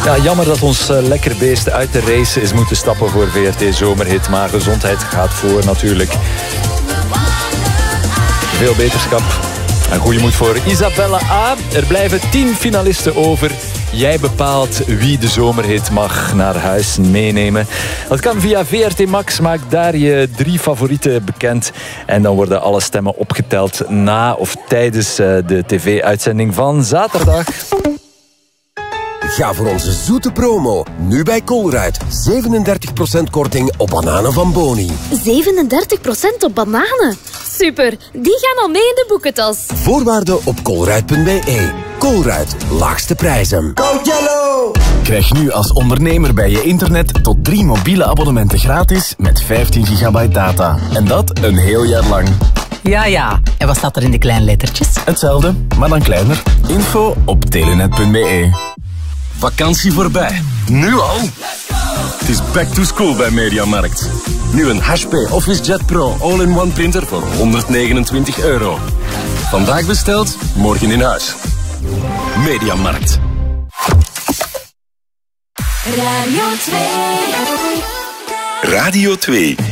Ja, jammer dat ons lekker beest uit de race is moeten stappen voor VRT Zomerhit. Maar gezondheid gaat voor natuurlijk. Veel beterschap en goede moed voor Isabella A. Er blijven 10 finalisten over. Jij bepaalt wie de Zomerhit mag naar huis meenemen. Dat kan via VRT Max. Maak daar je 3 favorieten bekend. En dan worden alle stemmen opgeteld na of tijdens de tv-uitzending van zaterdag. Ga voor onze zoete promo. Nu bij Colruyt. 37% korting op bananen van Boni. 37% op bananen? Super, die gaan al mee in de boekentas. Voorwaarden op colruyt.be. Colruyt, laagste prijzen. Go Jello! Krijg nu als ondernemer bij je internet tot 3 mobiele abonnementen gratis met 15 gigabyte data. En dat een heel jaar lang. Ja. En wat staat er in de kleine lettertjes? Hetzelfde, maar dan kleiner. Info op telenet.be. Vakantie voorbij. Nu al? Het is back to school bij Mediamarkt. Nu een HP OfficeJet Pro All-in-One printer voor €129. Vandaag besteld, morgen in huis. Mediamarkt. Radio 2. Radio 2.